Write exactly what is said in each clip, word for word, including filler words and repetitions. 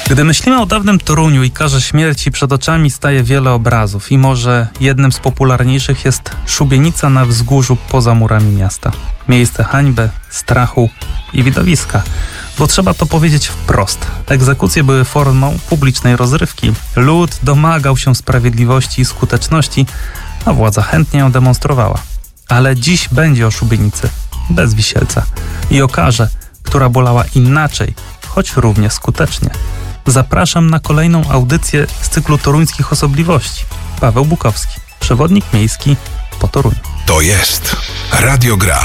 Gdy myślimy o dawnym Toruniu i karze śmierci, przed oczami staje wiele obrazów i może jednym z popularniejszych jest szubienica na wzgórzu poza murami miasta. Miejsce hańby, strachu i widowiska. Bo trzeba to powiedzieć wprost. Egzekucje były formą publicznej rozrywki. Lud domagał się sprawiedliwości i skuteczności, a władza chętnie ją demonstrowała. Ale dziś będzie o szubienicy, bez wisielca. I o karze, która bolała inaczej, choć równie skutecznie. Zapraszam na kolejną audycję z cyklu toruńskich osobliwości. Paweł Bukowski, przewodnik miejski po Toruniu. To jest Radio Gra.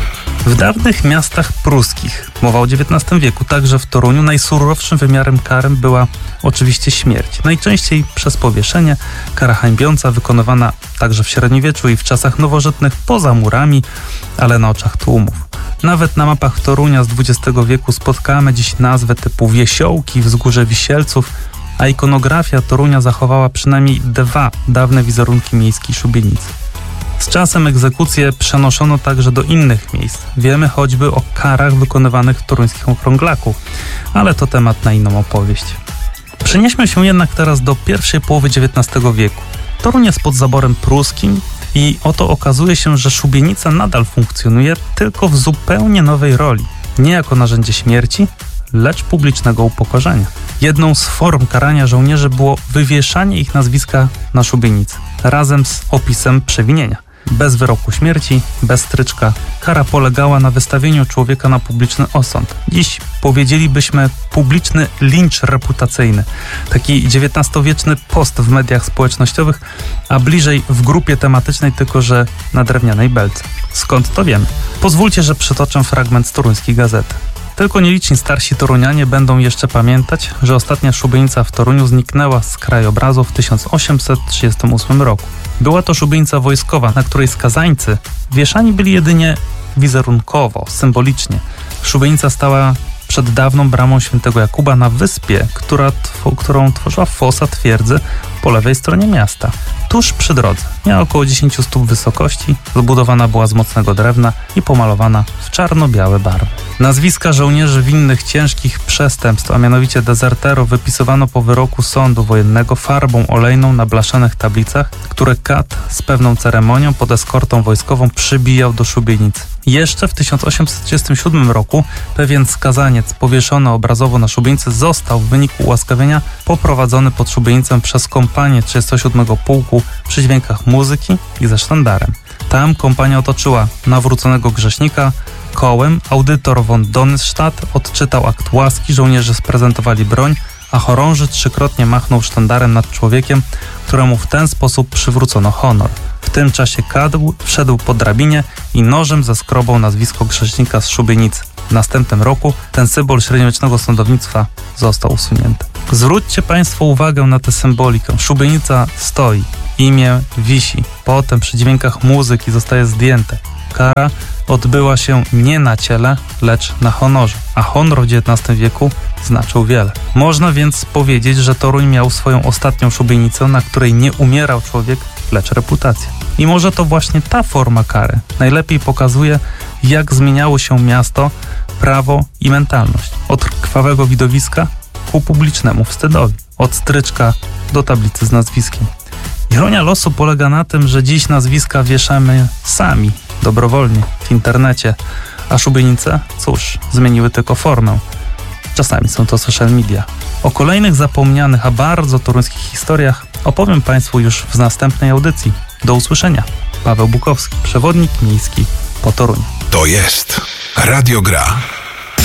W dawnych miastach pruskich, mowa o dziewiętnastym wieku, także w Toruniu, najsurowszym wymiarem kary była oczywiście śmierć. Najczęściej przez powieszenie, kara hańbiąca wykonywana także w średniowieczu i w czasach nowożytnych poza murami, ale na oczach tłumów. Nawet na mapach Torunia z dwudziestego wieku spotkamy dziś nazwy typu Wiesiołki, Wzgórze Wisielców, a ikonografia Torunia zachowała przynajmniej dwa dawne wizerunki miejskiej szubienicy. Z czasem egzekucje przenoszono także do innych miejsc. Wiemy choćby o karach wykonywanych w toruńskim okrąglaku, ale to temat na inną opowieść. Przenieśmy się jednak teraz do pierwszej połowy dziewiętnastego wieku. Toruń jest pod zaborem pruskim i oto okazuje się, że szubienica nadal funkcjonuje, tylko w zupełnie nowej roli. Nie jako narzędzie śmierci, lecz publicznego upokorzenia. Jedną z form karania żołnierzy było wywieszanie ich nazwiska na szubienicy, razem z opisem przewinienia. Bez wyroku śmierci, bez stryczka, kara polegała na wystawieniu człowieka na publiczny osąd. Dziś powiedzielibyśmy publiczny lincz reputacyjny. Taki dziewiętnastowieczny post w mediach społecznościowych, a bliżej w grupie tematycznej, tylko że na drewnianej belce. Skąd to wiemy? Pozwólcie, że przytoczę fragment z toruńskiej gazety. Tylko nieliczni starsi torunianie będą jeszcze pamiętać, że ostatnia szubienica w Toruniu zniknęła z krajobrazu w tysiąc osiemset trzydziestym ósmym roku. Była to szubienica wojskowa, na której skazańcy wieszani byli jedynie wizerunkowo, symbolicznie. Szubienica stała przed dawną bramą Świętego Jakuba na wyspie, która tw- którą tworzyła fosa twierdzy po lewej stronie miasta, tuż przy drodze. Miała około dziesięć stóp wysokości, zbudowana była z mocnego drewna i pomalowana w czarno-białe barwy. Nazwiska żołnierzy winnych ciężkich przestępstw, a mianowicie dezerterów, wypisywano po wyroku sądu wojennego farbą olejną na blaszanych tablicach, które kat z pewną ceremonią pod eskortą wojskową przybijał do szubienicy. Jeszcze w tysiąc osiemset trzydziestym siódmym roku pewien skazaniec powieszony obrazowo na szubienicy został w wyniku ułaskawienia poprowadzony pod szubienicę przez kompanię trzydziestego siódmego Pułku przy dźwiękach muzyki i ze sztandarem. Tam kompania otoczyła nawróconego grzesznika kołem, audytor von Donnerstadt odczytał akt łaski, żołnierze sprezentowali broń, a chorąży trzykrotnie machnął sztandarem nad człowiekiem, któremu w ten sposób przywrócono honor. W tym czasie kadł wszedł po drabinie i nożem zeskrobał nazwisko grzesznika z szubienicy. W następnym roku ten symbol średniowiecznego sądownictwa został usunięty. Zwróćcie Państwo uwagę na tę symbolikę. Szubienica stoi, imię wisi, potem przy dźwiękach muzyki zostaje zdjęte. Kara odbyła się nie na ciele, lecz na honorze, a honor w dziewiętnastym wieku znaczył wiele. Można więc powiedzieć, że Toruń miał swoją ostatnią szubienicę, na której nie umierał człowiek, lecz reputacja. I może to właśnie ta forma kary najlepiej pokazuje, jak zmieniało się miasto, prawo i mentalność. Od krwawego widowiska ku publicznemu wstydowi. Od stryczka do tablicy z nazwiskiem. Ironia losu polega na tym, że dziś nazwiska wieszamy sami, dobrowolnie, w internecie, a szubienice, cóż, zmieniły tylko formę. Czasami są to social media. O kolejnych zapomnianych, a bardzo toruńskich historiach opowiem Państwu już w następnej audycji. Do usłyszenia. Paweł Bukowski, przewodnik miejski po Toruniu. To jest Radio Gra.